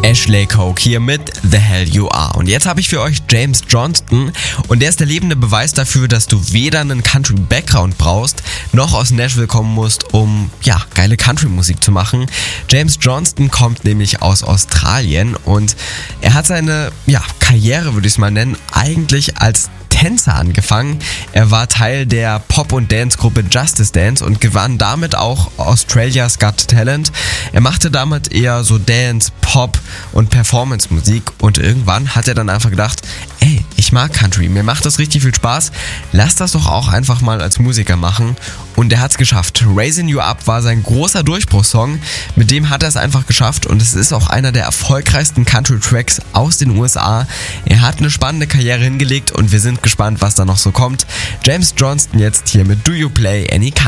Ashley Coke hier mit The Hell You Are. Und jetzt habe ich für euch James Johnston und der ist der lebende Beweis dafür, dass du weder einen Country-Background brauchst, noch aus Nashville kommen musst, um geile Country-Musik zu machen. James Johnston kommt nämlich aus Australien und er hat seine Karriere, würde ich es mal nennen, eigentlich als Tänzer angefangen. Er war Teil der Pop- und Dance-Gruppe Justice Dance und gewann damit auch Australia's Got Talent. Er machte damit eher so Dance, Pop und Performance-Musik und irgendwann hat er dann einfach gedacht, ey, ich mag Country, mir macht das richtig viel Spaß, lass das doch auch einfach mal als Musiker machen und er hat es geschafft. Raising You Up war sein großer Durchbruchssong, mit dem hat er es einfach geschafft und es ist auch einer der erfolgreichsten Country-Tracks aus den USA. Er hat eine spannende Karriere hingelegt und wir sind gespannt, was da noch so kommt. James Johnston jetzt hier mit Do You Play Any Country?